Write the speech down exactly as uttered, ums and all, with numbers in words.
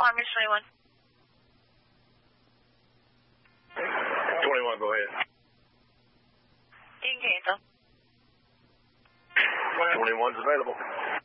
Army twenty-one. twenty-one, go ahead. You can cancel. twenty-one's available.